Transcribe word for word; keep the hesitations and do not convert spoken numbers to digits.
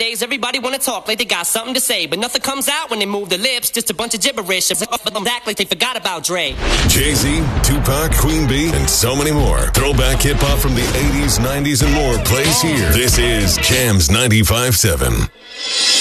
Nowadays, everybody wanna talk like they got something to say, but nothing comes out when they move their lips, just a bunch of gibberish. But them act like they forgot about Dre. Jay-Z, Tupac, Queen Bee, and so many more. Throwback hip-hop from the eighties, nineties, and more plays here. This is Jams ninety-five point seven.